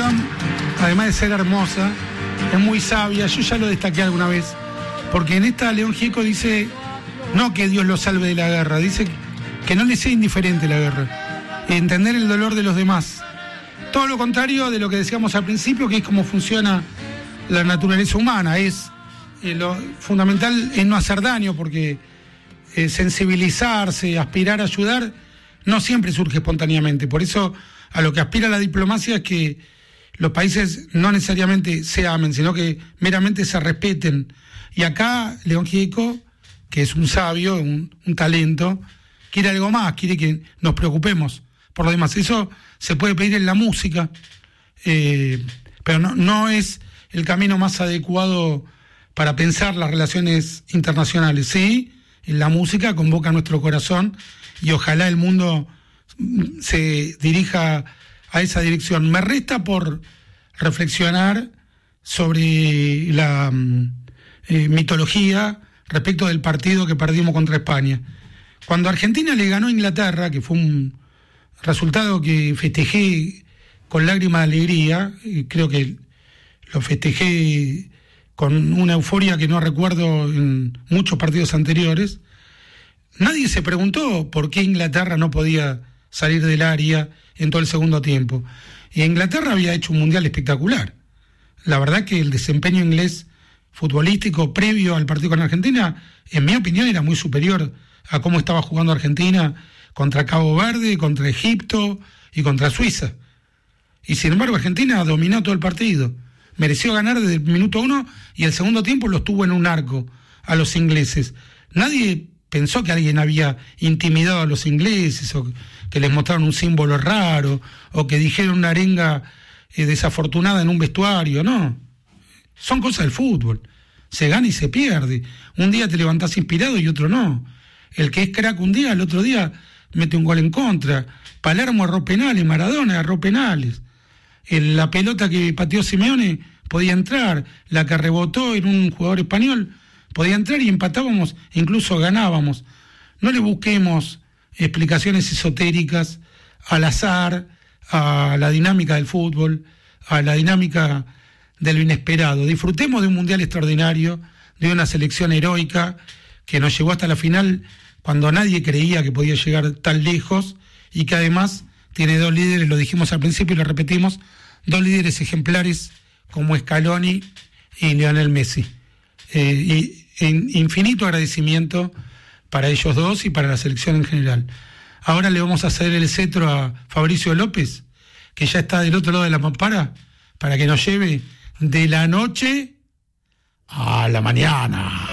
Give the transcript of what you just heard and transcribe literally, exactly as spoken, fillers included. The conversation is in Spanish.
reflexión, además de ser hermosa, es muy sabia. Yo ya lo destaqué alguna vez, porque en esta León Gieco dice, no que Dios lo salve de la guerra, dice que no le sea indiferente la guerra, entender el dolor de los demás. Todo lo contrario de lo que decíamos al principio, que es cómo funciona la naturaleza humana. Es eh, lo fundamental es no hacer daño, porque eh, sensibilizarse, aspirar a ayudar, no siempre surge espontáneamente. Por eso a lo que aspira la diplomacia es que los países no necesariamente se amen, sino que meramente se respeten. Y acá León Gieco, que es un sabio, un, un talento, quiere algo más, quiere que nos preocupemos por lo demás. Eso se puede pedir en la música, eh, pero no, no es el camino más adecuado para pensar las relaciones internacionales. Sí, en la música convoca nuestro corazón y ojalá el mundo se dirija a esa dirección. Me resta por reflexionar sobre la eh, mitología respecto del partido que perdimos contra España. Cuando Argentina le ganó a Inglaterra, que fue un resultado que festejé con lágrimas de alegría, y creo que lo festejé con una euforia que no recuerdo en muchos partidos anteriores, nadie se preguntó por qué Inglaterra no podía salir del área en todo el segundo tiempo. Y Inglaterra había hecho un mundial espectacular. La verdad que el desempeño inglés futbolístico previo al partido con Argentina, en mi opinión, era muy superior a cómo estaba jugando Argentina contra Cabo Verde, contra Egipto y contra Suiza. Y sin embargo Argentina dominó todo el partido. Mereció ganar desde el minuto uno y el segundo tiempo los tuvo en un arco a los ingleses. Nadie pensó que alguien había intimidado a los ingleses, o que les mostraron un símbolo raro, o que dijeron una arenga eh, desafortunada en un vestuario. No, son cosas del fútbol. Se gana y se pierde. Un día te levantás inspirado y otro no. El que es crack un día, el otro día mete un gol en contra. Palermo erró penales, Maradona erró penales. El, la pelota que pateó Simeone podía entrar, la que rebotó en un jugador español podía entrar y empatábamos, incluso ganábamos. No le busquemos explicaciones esotéricas al azar, a la dinámica del fútbol, a la dinámica de lo inesperado. Disfrutemos de un mundial extraordinario, de una selección heroica que nos llevó hasta la final cuando nadie creía que podía llegar tan lejos, y que además tiene dos líderes, lo dijimos al principio y lo repetimos, dos líderes ejemplares como Scaloni y Lionel Messi. Eh, y en infinito agradecimiento para ellos dos y para la selección en general. Ahora le vamos a ceder el cetro a Fabricio López, que ya está del otro lado de la mampara, para que nos lleve de la noche a la mañana.